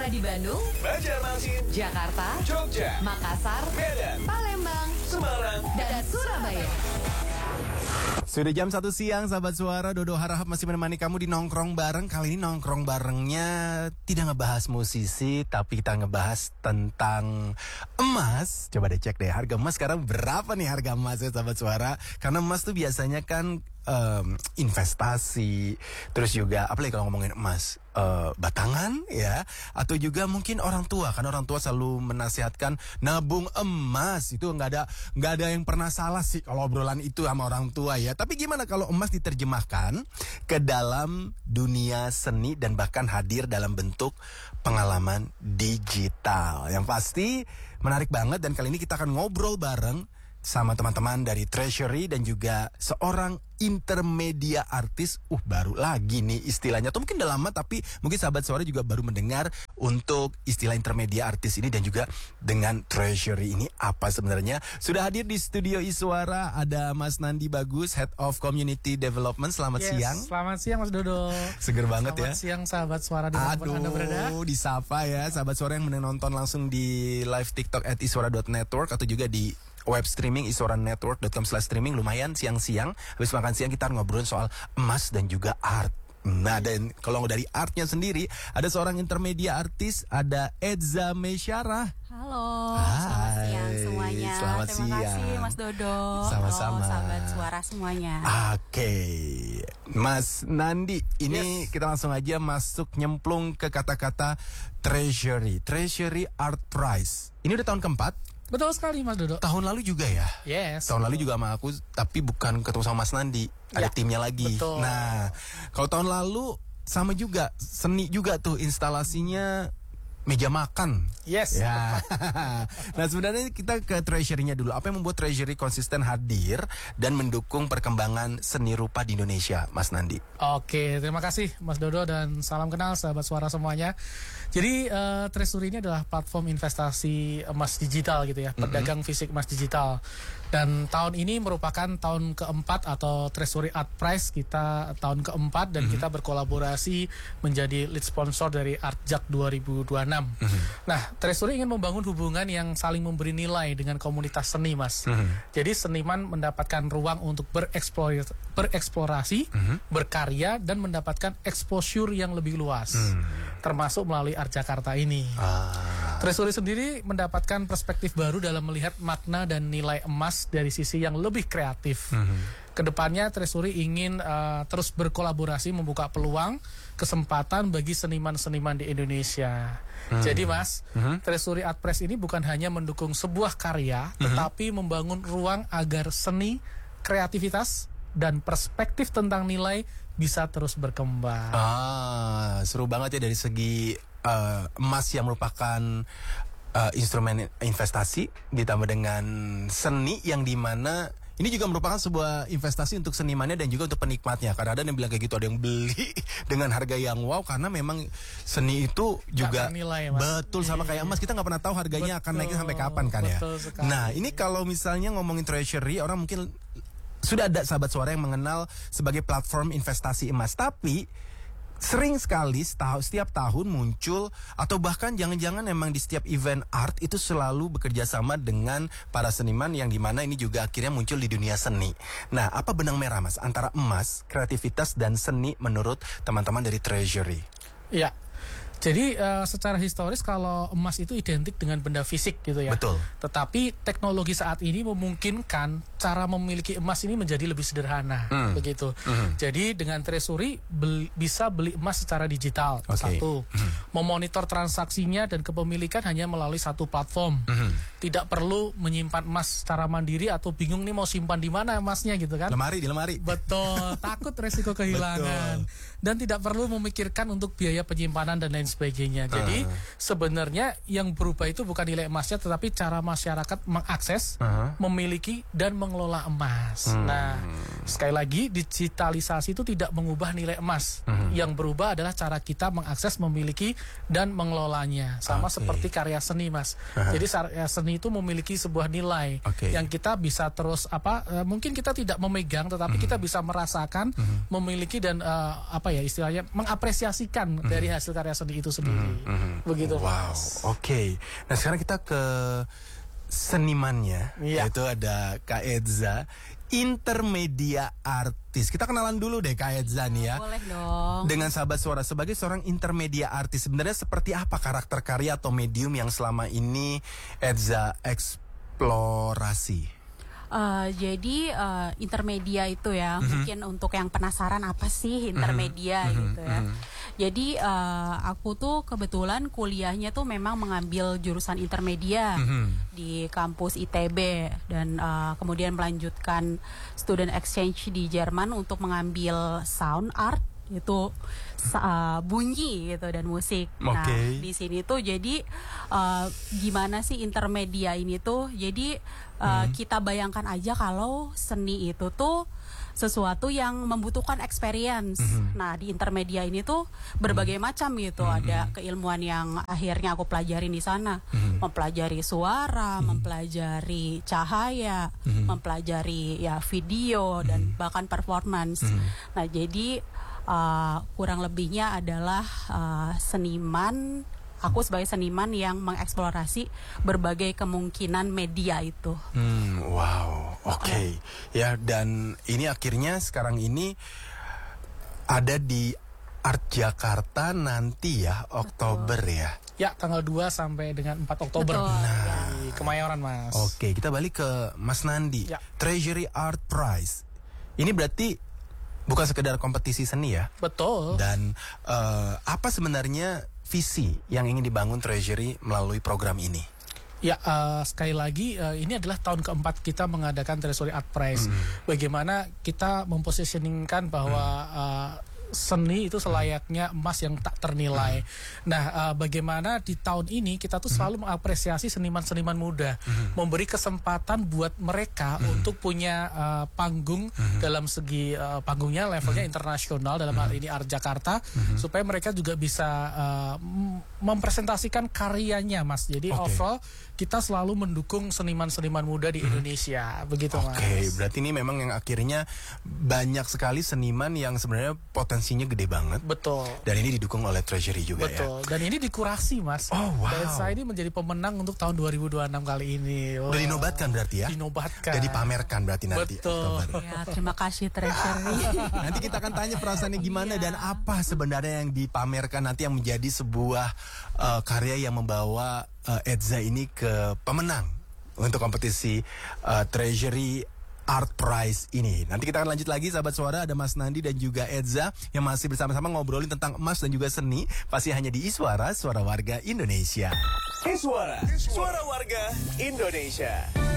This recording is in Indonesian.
di Bandung, Banjarmasin, Jakarta, Jogja, Makassar, Medan, Palembang, Semarang, dan Surabaya. Sudah jam 1 siang, sahabat suara. Dodo harap masih menemani kamu di nongkrong bareng. Kali ini nongkrong barengnya tidak ngebahas musisi, tapi kita ngebahas tentang emas. Coba deh cek deh, harga emas sekarang berapa nih harga emas ya sahabat suara. Karena emas tuh biasanya kan investasi. Terus juga, apalagi kalau ngomongin emas, batangan ya. Atau juga mungkin orang tua. Karena orang tua selalu menasihatkan nabung emas. Itu nggak ada yang pernah salah sih kalau obrolan itu sama orang tua ya. Tapi gimana kalau emas diterjemahkan ke dalam dunia seni dan bahkan hadir dalam bentuk pengalaman digital? Yang pasti menarik banget, dan kali ini kita akan ngobrol bareng sama teman-teman dari Treasury dan juga seorang intermedia artis. Baru lagi nih istilahnya, atau mungkin udah lama tapi mungkin sahabat suara juga baru mendengar untuk istilah intermedia artis ini, dan juga dengan Treasury ini apa sebenarnya. Sudah hadir di studio Iswara ada Mas Nandi Bagus, Head of Community Development. Selamat siang. Selamat siang Mas Dodo. Seger banget ya. Selamat siang sahabat suara di tempat Anda berada. Disapa ya sahabat suara yang menonton langsung di live TikTok @iswara.network atau juga di web streaming iswaranetwork.com/streaming. Lumayan siang-siang habis makan siang kita ngobrolin soal emas dan juga art. Nah, dan kalau dari artnya sendiri ada seorang intermedia artis, ada Edza Mesyarah. Halo, Hai. selamat siang semuanya. Selamat Terima siang. kasih Mas Dodo. Sama-sama. Halo sahabat suara semuanya. Oke, Mas Nandi, ini kita langsung aja masuk nyemplung ke kata-kata Treasury Art Prize. Ini udah tahun keempat. Betul sekali Mas Dodo. Tahun lalu juga ya? Yes. Tahun lalu juga sama aku, tapi bukan ketemu sama Mas Nandi. Ada Ya, timnya lagi. betul. Nah, kalau tahun lalu sama juga, seni juga tuh instalasinya meja makan. Yes. Ya. Nah, sebenarnya kita ke Treasury-nya dulu. Apa yang membuat Treasury konsisten hadir dan mendukung perkembangan seni rupa di Indonesia, Mas Nandi? Oke, terima kasih Mas Dodo dan salam kenal sahabat suara semuanya. Jadi Treasury ini adalah platform investasi emas digital gitu ya, pedagang fisik emas digital. Dan tahun ini merupakan tahun keempat atau Treasury Art Prize kita tahun keempat, dan kita berkolaborasi menjadi lead sponsor dari Artjak 2026. Nah, Treasury ingin membangun hubungan yang saling memberi nilai dengan komunitas seni, Mas. Jadi seniman mendapatkan ruang untuk bereksplorasi, berkarya, dan mendapatkan exposure yang lebih luas, termasuk melalui Art Jakarta ini. Treasury sendiri mendapatkan perspektif baru dalam melihat makna dan nilai emas dari sisi yang lebih kreatif. Kedepannya Treasury ingin terus berkolaborasi, membuka peluang kesempatan bagi seniman-seniman di Indonesia. Jadi Mas, Treasury Art Prize ini bukan hanya mendukung sebuah karya, tetapi membangun ruang agar seni, kreativitas, dan perspektif tentang nilai bisa terus berkembang. Seru banget ya dari segi emas yang merupakan instrumen investasi ditambah dengan seni yang dimana ini juga merupakan sebuah investasi untuk senimannya dan juga untuk penikmatnya. Karena ada yang bilang kayak gitu, ada yang beli dengan harga yang wow, karena memang seni itu juga nilai, Mas. Betul, sama kayak emas, kita nggak pernah tahu harganya akan naiknya sampai kapan kan ya. Sekali. Nah, ini kalau misalnya ngomongin Treasury, orang mungkin sudah ada sahabat suara yang mengenal sebagai platform investasi emas, tapi sering sekali setiap tahun muncul, atau bahkan jangan-jangan memang di setiap event art itu selalu bekerja sama dengan para seniman, yang dimana ini juga akhirnya muncul di dunia seni. Nah, apa benang merah Mas antara emas, kreativitas, dan seni menurut teman-teman dari Treasury? Ya. Jadi secara historis kalau emas itu identik dengan benda fisik gitu ya. Betul. Tetapi teknologi saat ini memungkinkan cara memiliki emas ini menjadi lebih sederhana, begitu. Jadi dengan Treasury bisa beli emas secara digital. Satu, memonitor transaksinya dan kepemilikan hanya melalui satu platform. Tidak perlu menyimpan emas secara mandiri atau bingung nih mau simpan di mana emasnya gitu kan. Di lemari. Betul, takut resiko kehilangan. Dan tidak perlu memikirkan untuk biaya penyimpanan dan lain sebagainya. Jadi sebenarnya yang berubah itu bukan nilai emasnya, tetapi cara masyarakat mengakses, memiliki, dan mengelola emas. Nah, sekali lagi digitalisasi itu tidak mengubah nilai emas. Yang berubah adalah cara kita mengakses, memiliki, dan mengelolanya. Sama seperti karya seni, Mas. Jadi karya seni itu memiliki sebuah nilai yang kita bisa terus mungkin kita tidak memegang, tetapi kita bisa merasakan, memiliki, dan apa ya istilahnya mengapresiasikan dari hasil karya seni itu sendiri. Begitu. Wow, Mas. oke. Nah sekarang kita ke senimannya, Iya. yaitu ada Kak Edza, intermedia artis. Kita kenalan dulu deh Kak Edza nih ya. Boleh dong. Dengan sahabat suara sebagai seorang intermedia artis, sebenarnya seperti apa karakter karya atau medium yang selama ini Edza eksplorasi? Jadi intermedia itu ya, mungkin untuk yang penasaran apa sih intermedia gitu ya. Jadi aku tuh kebetulan kuliahnya tuh memang mengambil jurusan intermedia di kampus ITB dan kemudian melanjutkan student exchange di Jerman untuk mengambil sound art itu bunyi gitu dan musik. Nah Oke. di sini tuh jadi gimana sih intermedia ini tuh? Jadi kita bayangkan aja kalau seni itu tuh sesuatu yang membutuhkan experience. Nah di intermedia ini tuh berbagai macam gitu. Ada keilmuan yang akhirnya aku pelajari di sana, mempelajari suara, mempelajari cahaya, mempelajari ya video dan bahkan performance. Nah jadi kurang lebihnya adalah seniman. Aku sebagai seniman yang mengeksplorasi berbagai kemungkinan media itu. Wow, oke. Ya, dan ini akhirnya sekarang ini ada di Art Jakarta nanti ya, Oktober ya. Ya, tanggal 2 sampai dengan 4 Oktober. Betul. Di Kemayoran, Mas. Oke, kita balik ke Mas Nandi. Ya. Treasury Art Prize. Ini berarti bukan sekedar kompetisi seni ya. Betul. Dan apa sebenarnya visi yang ingin dibangun Treasury melalui program ini? Ya, sekali lagi ini adalah tahun keempat kita mengadakan Treasury Art Prize. Bagaimana kita mempositioningkan bahwa seni itu selayaknya emas yang tak ternilai. Nah, bagaimana di tahun ini kita tuh selalu mengapresiasi seniman-seniman muda, memberi kesempatan buat mereka untuk punya panggung dalam segi panggungnya levelnya internasional, dalam hal ini Art Jakarta, supaya mereka juga bisa mempresentasikan karyanya, Mas. Jadi overall kita selalu mendukung seniman-seniman muda di Indonesia, begitu, Mas. Oke, berarti ini memang yang akhirnya banyak sekali seniman yang sebenarnya potensinya gede banget. Betul. Dan ini didukung oleh Treasury juga ya. Betul. Dan ini dikurasi, Mas. Oh, wow. Dan saya ini menjadi pemenang untuk tahun 2026 kali ini. Wow. Udah dinobatkan berarti ya? Dinobatkan. Jadi pamerkan berarti nanti. Betul. Oktober. Ya, terima kasih Treasury. Nanti kita akan tanya perasaannya gimana dan apa sebenarnya yang dipamerkan nanti yang menjadi sebuah karya yang membawa Edza ini ke pemenang untuk kompetisi Treasury Art Prize ini. Nanti kita akan lanjut lagi sahabat suara, ada Mas Nandi dan juga Edza yang masih bersama-sama ngobrolin tentang emas dan juga seni, pasti hanya di Iswara, Suara Warga Indonesia. Iswara, Suara Warga Indonesia.